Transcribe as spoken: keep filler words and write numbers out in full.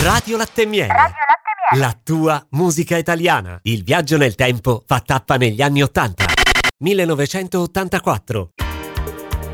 Radio Latte e Miele. Radio Latte e Miele. La tua musica italiana. Il viaggio nel tempo fa tappa negli anni ottanta. millenovecentottantaquattro.